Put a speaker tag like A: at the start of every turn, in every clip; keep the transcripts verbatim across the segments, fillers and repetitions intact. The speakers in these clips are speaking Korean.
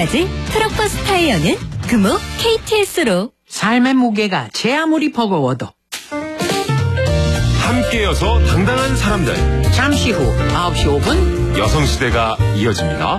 A: 타이어까지 트럭버스 타이어는 금호 케이티에스로.
B: 삶의 무게가 제 아무리 버거워도
C: 함께여서 당당한 사람들.
B: 잠시 후 아홉 시 오 분
C: 여성시대가 이어집니다.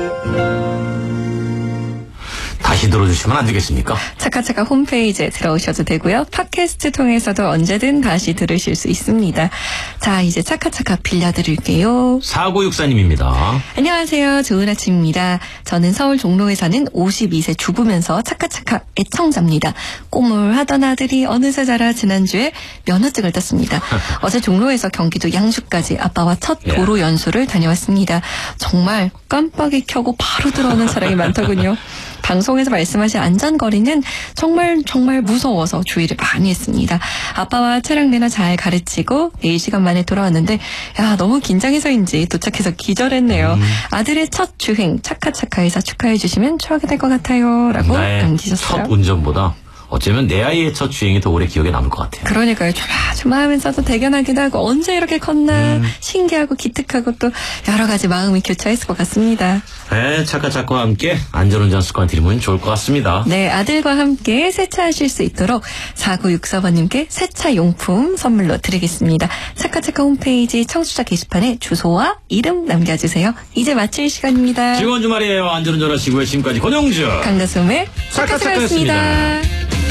D: 다시 들어주시면 안 되겠습니까?
E: 차카차카 홈페이지에 들어오셔도 되고요. 팟캐스트 통해서도 언제든 다시 들으실 수 있습니다. 자, 이제 차카차카 빌려드릴게요.
D: 사구육사님입니다.
E: 안녕하세요. 좋은 아침입니다. 저는 서울 종로에 사는 오십이 세 주부면서 차카차카 애청자입니다. 꿈을 하던 아들이 어느새 자라 지난주에 면허증을 땄습니다. 어제 종로에서 경기도 양주까지 아빠와 첫 도로 연수를 다녀왔습니다. 정말 깜빡이 켜고 바로 들어오는 차량이 많더군요. 방송에서 말씀하신 안전거리는 정말 정말 무서워서 주의를 많이 했습니다. 아빠와 차량 매너 잘 가르치고 네 시간 만에 돌아왔는데 야 너무 긴장해서인지 도착해서 기절했네요. 음. 아들의 첫 주행 차카차카에서 축하해 주시면 추억이 될 것 같아요. 라고 남기셨어요.
D: 첫 운전보다 어쩌면 내 아이의 첫 주행이 더 오래 기억에 남을 것 같아요.
E: 그러니까요. 조마조마하면서도 대견하기도 하고 언제 이렇게 컸나 음. 신기하고 기특하고 또 여러 가지 마음이 교차했을 것 같습니다.
D: 네, 차카차카와 함께 안전운전 습관 들이면 좋을 것 같습니다.
E: 네, 아들과 함께 세차하실 수 있도록 사구육사 번님께 세차 용품 선물로 드리겠습니다. 차카차카 홈페이지 청취자 게시판에 주소와 이름 남겨주세요. 이제 마칠 시간입니다.
D: 즐거운 주말이에요. 안전운전 하시고요. 지금까지 권영주
E: 강다솜의 차카차카였습니다.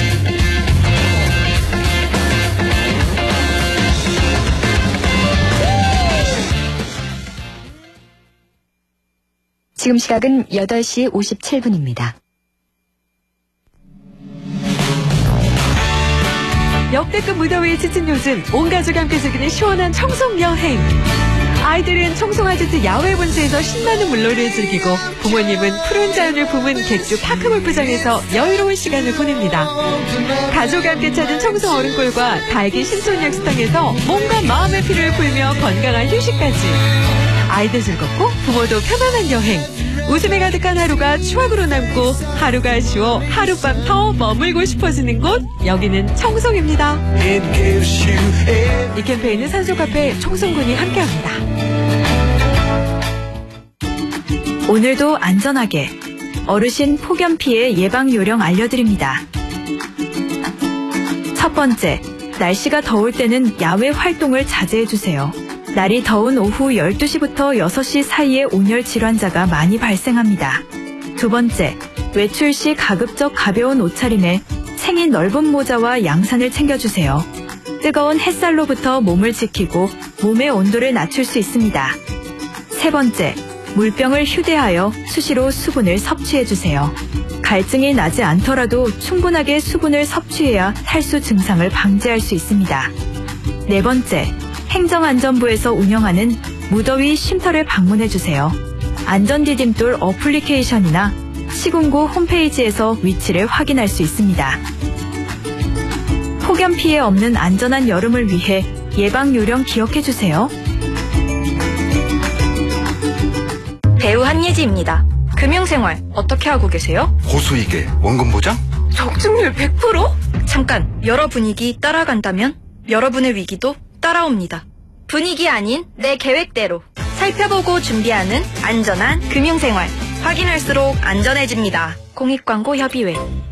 A: 지금 시각은 여덟 시 오십칠 분입니다.
F: 역대급 무더위에 지친 요즘 온 가족이 함께 즐기는 시원한 청송 여행. 아이들은 청송아지트 야외 본수에서 신나는 물놀이를 즐기고 부모님은 푸른 자연을 품은 객주 파크골프장에서 여유로운 시간을 보냅니다. 가족이 함께 찾은 청송 어른골과 달기 신촌역 수탕에서 몸과 마음의 피로를 풀며 건강한 휴식까지. 아이들 즐겁고 부모도 편안한 여행. 웃음이 가득한 하루가 추억으로 남고 하루가 아쉬워 하룻밤 더 머물고 싶어지는 곳 여기는 청송입니다. 이 캠페인은 산소카페 청송군이 함께합니다.
G: 오늘도 안전하게 어르신 폭염 피해 예방 요령 알려드립니다. 첫 번째, 날씨가 더울 때는 야외 활동을 자제해주세요. 날이 더운 오후 열두 시부터 여섯 시 사이에 온열 질환자가 많이 발생합니다. 두 번째, 외출 시 가급적 가벼운 옷차림에 챙이 넓은 모자와 양산을 챙겨주세요. 뜨거운 햇살로부터 몸을 지키고 몸의 온도를 낮출 수 있습니다. 세 번째, 물병을 휴대하여 수시로 수분을 섭취해주세요. 갈증이 나지 않더라도 충분하게 수분을 섭취해야 탈수 증상을 방지할 수 있습니다. 네 번째, 행정안전부에서 운영하는 무더위 쉼터를 방문해주세요. 안전디딤돌 어플리케이션이나 시군구 홈페이지에서 위치를 확인할 수 있습니다. 폭염 피해 없는 안전한 여름을 위해 예방요령 기억해주세요.
H: 배우 한예지입니다. 금융생활 어떻게 하고 계세요?
I: 고수익에 원금 보장?
H: 적증률 백 퍼센트? 잠깐, 여러 분위기 따라간다면 여러분의 위기도 따라옵니다. 분위기 아닌 내 계획대로 살펴보고 준비하는 안전한 금융생활. 확인할수록 안전해집니다. 공익광고협의회.